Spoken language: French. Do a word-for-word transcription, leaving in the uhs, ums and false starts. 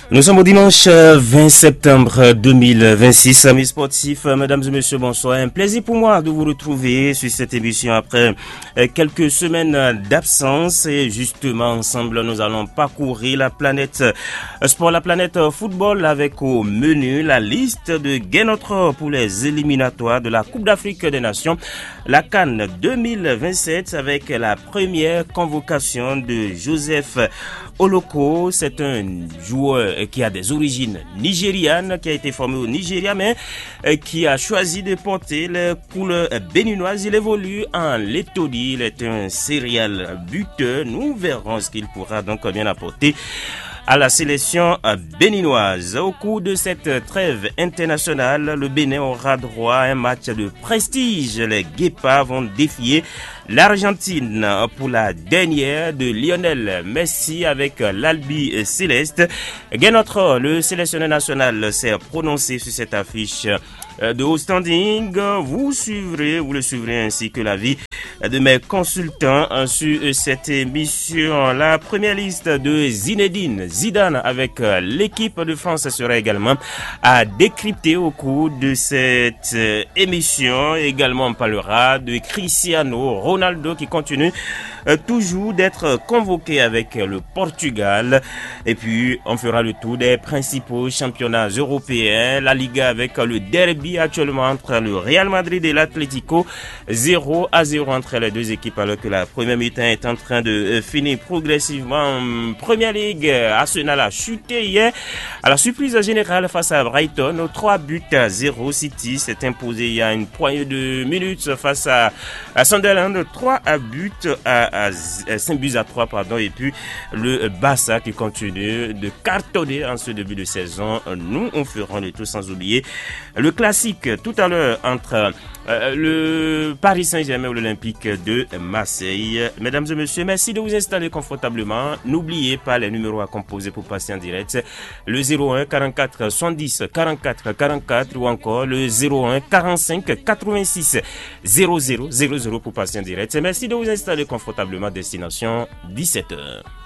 Nous sommes au dimanche vingt septembre deux mille vingt-six. Amis sportifs, mesdames et messieurs, bonsoir. Un plaisir pour moi de vous retrouver sur cette émission après quelques semaines d'absence. Et justement, ensemble, nous allons parcourir la planète sport, la planète football, avec au menu la liste de Gainotro pour les éliminatoires de la Coupe d'Afrique des Nations, la CAN deux mille vingt-sept, avec la première convocation de Joseph Oloko. C'est un joueur qui a des origines nigérianes, qui a été formé au Nigeria, mais qui a choisi de porter les couleurs béninoises. Il évolue en Lettonie. Il est un serial buteur. Nous verrons ce qu'il pourra donc bien apporter à la sélection béninoise. Au cours de cette trêve internationale, le Bénin aura droit à un match de prestige. Les Guépards vont défier l'Argentine pour la dernière de Lionel Messi avec l'Albi Céleste. Gainotro, le sélectionneur national, s'est prononcé sur cette affiche de haut standing. Vous suivrez, vous le suivrez ainsi que l'avis de mes consultants sur cette émission. La première liste de Zinedine Zidane avec l'équipe de France sera également à décrypter au cours de cette émission. Également, on parlera de Cristiano Ronaldo qui continue toujours d'être convoqué avec le Portugal. Et puis, on fera le tour des principaux championnats européens. La Liga avec le derby actuellement entre le Real Madrid et l'Atlético. zéro à zéro entre les deux équipes, alors que la première mi-temps est en train de finir progressivement. Première Ligue, Arsenal a chuté hier à la surprise générale face à Brighton. trois buts à zéro. City s'est imposé il y a une poignée de minutes face à, à Sunderland. trois buts à, à cinq buts à trois, pardon. Et puis le Barça qui continue de cartonner en ce début de saison. Nous, on fera le tout, sans oublier le classique tout à l'heure entre euh, le Paris Saint-Germain ou l'Olympique de Marseille. Mesdames et messieurs, merci de vous installer confortablement. N'oubliez pas les numéros à composer pour passer en direct. Le zéro un quarante-quatre soixante-dix quarante-quatre quarante-quatre ou encore le zéro un quarante-cinq quatre-vingt-six zéro zéro zéro zéro pour passer en direct. Merci de vous installer confortablement. Destination dix-sept heures.